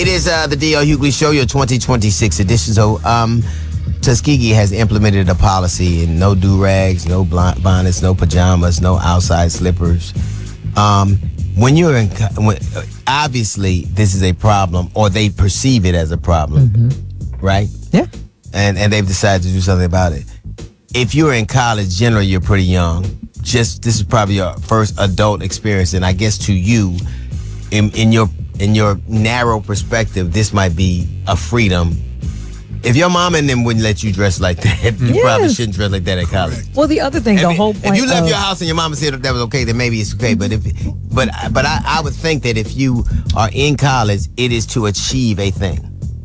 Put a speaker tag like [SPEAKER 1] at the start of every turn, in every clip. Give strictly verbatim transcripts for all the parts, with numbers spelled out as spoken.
[SPEAKER 1] It is uh, the D L Hughley Show, your twenty twenty-six edition. So, um, Tuskegee has implemented a policy in no do-rags, no bonnets, no pajamas, no outside slippers. Um, when you're in, when, obviously, this is a problem, or they perceive it as a problem, mm-hmm. right?
[SPEAKER 2] Yeah.
[SPEAKER 1] And and they've decided to do something about it. If you're in college, generally you're pretty young. Just this is probably your first adult experience, and I guess to you, in in your in your narrow perspective, this might be a freedom. If your mom and them wouldn't let you dress like that, you
[SPEAKER 2] yes.
[SPEAKER 1] probably shouldn't dress like that at college.
[SPEAKER 2] Well, the other thing,
[SPEAKER 1] if
[SPEAKER 2] the
[SPEAKER 1] it,
[SPEAKER 2] whole point
[SPEAKER 1] if you left
[SPEAKER 2] of,
[SPEAKER 1] your house and your mama said that was okay, then maybe it's okay. But if, but but I, I would think that if you are in college, it is to achieve a thing,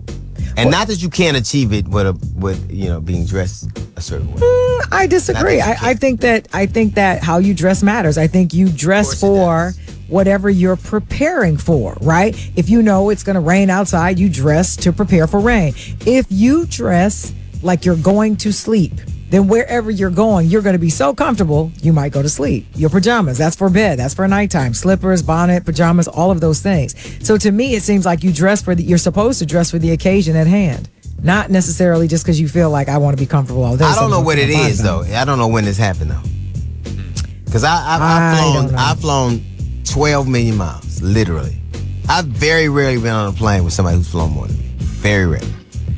[SPEAKER 1] and well, not that you can't achieve it with a with you know being dressed a certain way.
[SPEAKER 2] Mm, I disagree. I, I think that I think that how you dress matters. I think you dress for whatever you're preparing for, right? If you know it's going to rain outside, you dress to prepare for rain. If you dress like you're going to sleep, then wherever you're going, you're going to be so comfortable, you might go to sleep. Your pajamas, that's for bed, that's for nighttime. Slippers, bonnet, pajamas, all of those things. So to me, it seems like you dress for the, you're supposed to dress for the occasion at hand. Not necessarily just because you feel like I want to be comfortable all day.
[SPEAKER 1] I don't know what it is, though. I don't know when this happened, though. Because I, I, I've flown, I've flown twelve million miles, literally. I've very rarely been on a plane with somebody who's flown more than me. Very rarely.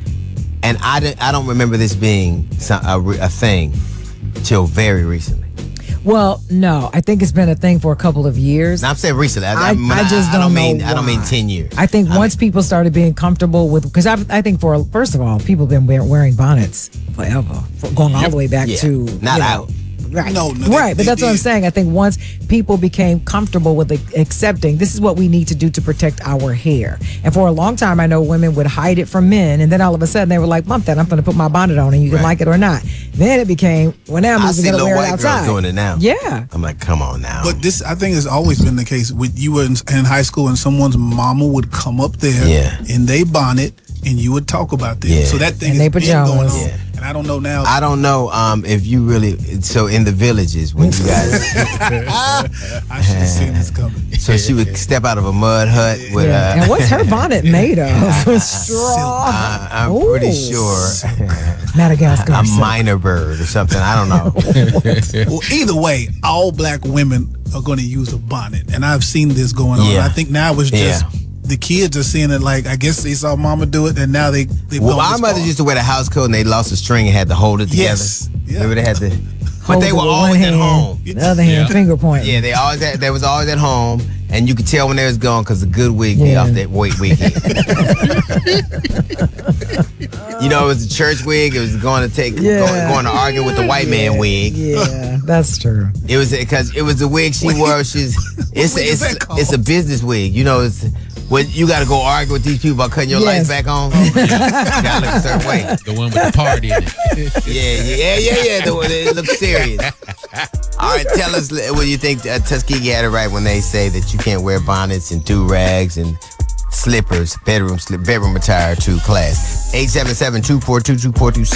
[SPEAKER 1] And I, didn't, I don't remember this being some, a, a thing till very recently.
[SPEAKER 2] Well, no, I think it's been a thing for a couple of years.
[SPEAKER 1] Now, I'm saying recently. I, I,
[SPEAKER 2] I, I just
[SPEAKER 1] I,
[SPEAKER 2] don't,
[SPEAKER 1] I don't
[SPEAKER 2] know
[SPEAKER 1] mean
[SPEAKER 2] why.
[SPEAKER 1] I don't mean ten years.
[SPEAKER 2] I think
[SPEAKER 1] I
[SPEAKER 2] once
[SPEAKER 1] mean,
[SPEAKER 2] people started being comfortable with, because I, I think for first of all, people have been wearing bonnets forever, for going all the way back
[SPEAKER 1] yeah,
[SPEAKER 2] to
[SPEAKER 1] not
[SPEAKER 2] you know,
[SPEAKER 1] out.
[SPEAKER 2] Right,
[SPEAKER 3] no, no,
[SPEAKER 2] right,
[SPEAKER 3] they,
[SPEAKER 2] but
[SPEAKER 3] they
[SPEAKER 2] that's
[SPEAKER 3] did.
[SPEAKER 2] what I'm saying. I think once people became comfortable with accepting, this is what we need to do to protect our hair. And for a long time, I know women would hide it from men, and then all of a sudden they were like, "Bump that! I'm going to put my bonnet on, and you can
[SPEAKER 1] Right.
[SPEAKER 2] like it or not." Then it became, "Well, now I'm
[SPEAKER 1] I
[SPEAKER 2] just
[SPEAKER 1] see
[SPEAKER 2] going to
[SPEAKER 1] little
[SPEAKER 2] wear it
[SPEAKER 1] white
[SPEAKER 2] outside."
[SPEAKER 1] girls doing it now.
[SPEAKER 2] Yeah,
[SPEAKER 1] I'm like, come on now.
[SPEAKER 3] But this, I think, has always been the case. With you were in, in high school, and someone's mama would come up there
[SPEAKER 1] Yeah.
[SPEAKER 3] in they bonnet, and you would talk about them.
[SPEAKER 1] Yeah.
[SPEAKER 3] So that thing
[SPEAKER 2] And
[SPEAKER 3] has
[SPEAKER 2] they
[SPEAKER 3] been
[SPEAKER 2] pajamas.
[SPEAKER 3] going on.
[SPEAKER 1] Yeah.
[SPEAKER 3] And I don't know now.
[SPEAKER 1] I don't know um, if you really. So in the villages, when you guys,
[SPEAKER 3] I should have seen this coming.
[SPEAKER 1] so she would step out of a mud hut with.
[SPEAKER 2] yeah.
[SPEAKER 1] Uh,
[SPEAKER 2] And what's her bonnet made of? Straw.
[SPEAKER 1] uh, I'm
[SPEAKER 2] Ooh.
[SPEAKER 1] pretty sure
[SPEAKER 2] Madagascar.
[SPEAKER 1] a
[SPEAKER 2] silk.
[SPEAKER 1] minor bird or something. I don't know.
[SPEAKER 3] Well, either way, all black women are going to use a bonnet, and I've seen this going on.
[SPEAKER 1] Yeah.
[SPEAKER 3] I think now it's just
[SPEAKER 1] Yeah.
[SPEAKER 3] the kids are seeing it. Like I guess they saw mama do it, and now they they.
[SPEAKER 1] Well, our mothers used to wear the house coat and they lost a string and had to hold it together.
[SPEAKER 3] Yes. Yeah.
[SPEAKER 1] Remember they had to. But
[SPEAKER 2] Hold
[SPEAKER 1] they
[SPEAKER 2] it
[SPEAKER 1] were
[SPEAKER 2] with one
[SPEAKER 1] always at
[SPEAKER 2] hand,
[SPEAKER 1] home.
[SPEAKER 2] The other hand,
[SPEAKER 4] Yeah.
[SPEAKER 2] finger pointing.
[SPEAKER 1] Yeah, they always had, they was always at home, and you could tell when they was gone because the good wig be
[SPEAKER 2] Yeah.
[SPEAKER 1] off that white wig head. You know, it was the church wig. It was going to take
[SPEAKER 2] Yeah.
[SPEAKER 1] going, going to argue with the white man wig.
[SPEAKER 2] Yeah, that's true.
[SPEAKER 1] It was because it was the wig she wore. She's it's
[SPEAKER 3] wig
[SPEAKER 1] a,
[SPEAKER 3] is
[SPEAKER 1] it's
[SPEAKER 3] that called?
[SPEAKER 1] it's a business wig. You know, it's when you got to go argue with these people about cutting your
[SPEAKER 2] Yes.
[SPEAKER 1] lights back on. You got to look a certain way.
[SPEAKER 4] The one with the party in it.
[SPEAKER 1] Yeah, yeah, yeah, yeah. The one that looks serious. All right, tell us what you think uh, Tuskegee had it right when they say that you can't wear bonnets and do-rags and slippers, bedroom slip, bedroom attire to class. eight seven seven, two four two, two four two six